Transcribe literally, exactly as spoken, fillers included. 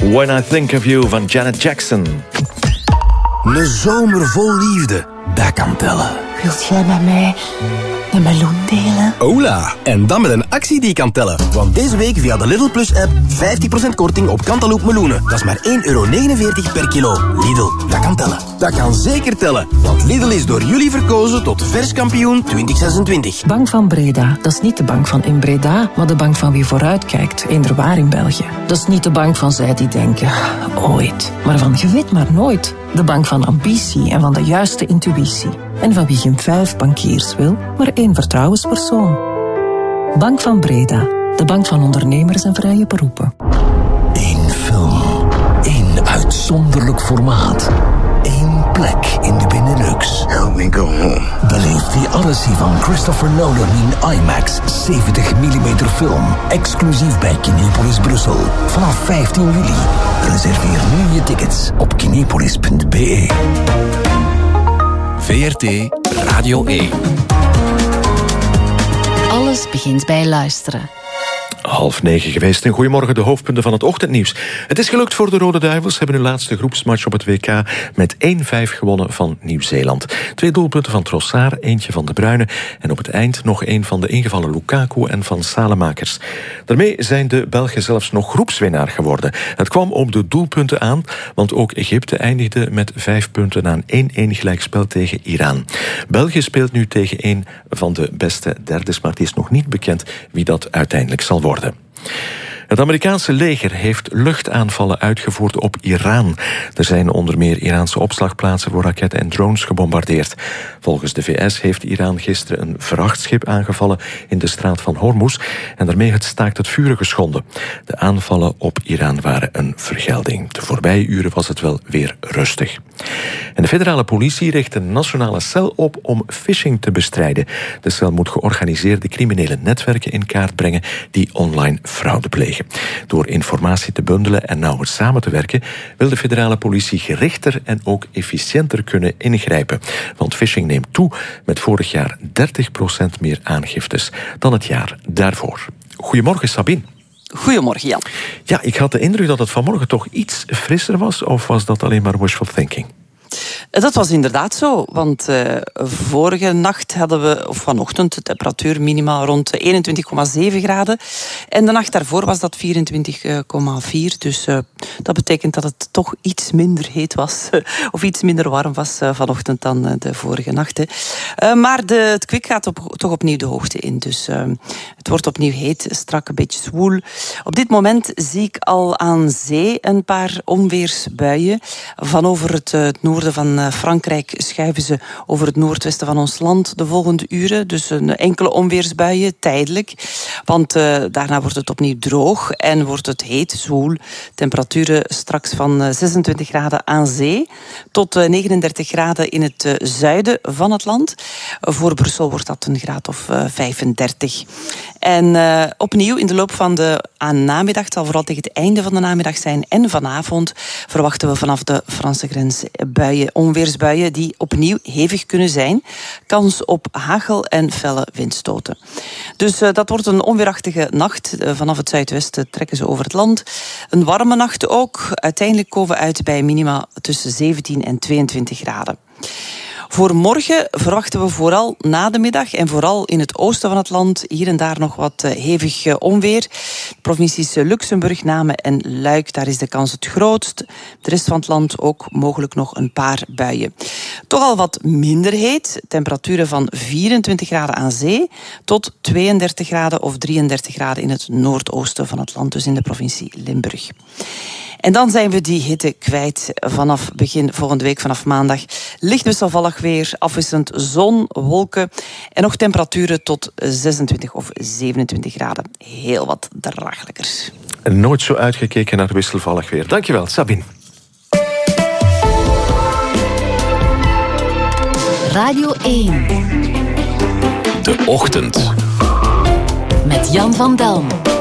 When I Think of You van Janet Jackson. Een zomer vol liefde, dat kan tellen. Wilt jij met mij een meloen delen? Hola! En dan met een actie die kan tellen. Want deze week via de Lidl Plus app vijftig procent korting op Cantaloupe meloenen. Dat is maar één euro negenenveertig per kilo. Lidl, dat kan tellen. Dat kan zeker tellen. Want Lidl is door jullie verkozen tot verskampioen twintig zesentwintig. Bank van Breda, dat is niet de bank van in Breda, maar de bank van wie vooruitkijkt, inderwaar in België. Dat is niet de bank van zij die denken, ooit. Maar van je weet maar nooit. De bank van ambitie en van de juiste intuïtie. En van wie geen vijf bankiers wil, maar één vertrouwenspersoon. Bank van Breda, de bank van ondernemers en vrije beroepen. Eén film, één uitzonderlijk formaat, één plek in de Benelux. Help me go home. Beleef die Odyssey van Christopher Nolan in IMAX zeventig millimeter film, exclusief bij Kinepolis Brussel. Vanaf vijftien juli. Reserveer nu je tickets op kinepolis punt b e. V R T Radio één. Alles begint bij luisteren. Half negen geweest en goedemorgen, de hoofdpunten van het ochtendnieuws. Het is gelukt voor de Rode Duivels. Ze hebben hun laatste groepsmatch op het W K met één vijf gewonnen van Nieuw-Zeeland. Twee doelpunten van Trossard, eentje van De Bruyne en op het eind nog één van de ingevallen Lukaku en van Salemakers. Daarmee zijn de Belgen zelfs nog groepswinnaar geworden. Het kwam op de doelpunten aan, want ook Egypte eindigde met vijf punten na een één-één gelijkspel tegen Iran. België speelt nu tegen een van de beste derdes, maar het is nog niet bekend wie dat uiteindelijk zal worden. Het Amerikaanse leger heeft luchtaanvallen uitgevoerd op Iran. Er zijn onder meer Iraanse opslagplaatsen voor raketten en drones gebombardeerd. Volgens de V S heeft Iran gisteren een vrachtschip aangevallen in de straat van Hormuz en daarmee het staakt het vuren geschonden. De aanvallen op Iran waren een vergelding. De voorbije uren was het wel weer rustig. En de federale politie richt een nationale cel op om phishing te bestrijden. De cel moet georganiseerde criminele netwerken in kaart brengen die online fraude plegen. Door informatie te bundelen en nauwer samen te werken wil de federale politie gerichter en ook efficiënter kunnen ingrijpen. Want phishing neemt toe met vorig jaar dertig procent meer aangiftes dan het jaar daarvoor. Goedemorgen, Sabine. Goedemorgen, Jan. Ja, ik had de indruk dat het vanmorgen toch iets frisser was, of was dat alleen maar wishful thinking? Dat was inderdaad zo, want uh, vorige nacht hadden we, of vanochtend, de temperatuur minimaal rond eenentwintig komma zeven graden. En de nacht daarvoor was dat vierentwintig komma vier. Dus uh, dat betekent dat het toch iets minder heet was, of iets minder warm was uh, vanochtend dan uh, de vorige nacht. Uh, maar de, het kwik gaat op, toch opnieuw de hoogte in. Dus uh, het wordt opnieuw heet, strak, een beetje zwoel. Op dit moment zie ik al aan zee een paar onweersbuien. Van over het, uh, het noorden van Frankrijk schuiven ze over het noordwesten van ons land de volgende uren. Dus een enkele onweersbuien, tijdelijk. Want uh, daarna wordt het opnieuw droog en wordt het heet, zwoel. Temperaturen straks van uh, zesentwintig graden aan zee tot uh, negenendertig graden in het uh, zuiden van het land. Uh, voor Brussel wordt dat een graad of uh, vijfendertig. En uh, opnieuw in de loop van de aan namiddag, het zal vooral tegen het einde van de namiddag zijn en vanavond, verwachten we vanaf de Franse grens buien, onweersbuien die opnieuw hevig kunnen zijn. Kans op hagel en felle windstoten. Dus uh, dat wordt een onweerachtige nacht. Uh, vanaf het zuidwesten trekken ze over het land. Een warme nacht ook. Uiteindelijk komen we uit bij minima tussen zeventien en tweeëntwintig graden. Voor morgen verwachten we vooral na de middag en vooral in het oosten van het land hier en daar nog wat uh, hevig uh, onweer. De provincies Luxemburg, Namen en Luik, daar is de kans het grootst. De rest van het land ook mogelijk nog een paar buien. Toch al wat minder heet. Temperaturen van vierentwintig graden aan zee tot tweeëndertig graden of drieëndertig graden in het noordoosten van het land, dus in de provincie Limburg. En dan zijn we die hitte kwijt vanaf begin volgende week, vanaf maandag. Licht wisselvallig weer, afwisselend zon, wolken en nog temperaturen tot zesentwintig of zevenentwintig graden. Heel wat draaglijker. Nooit zo uitgekeken naar wisselvallig weer. Dankjewel, Sabine. Radio één. De Ochtend. Met Jan van Delm.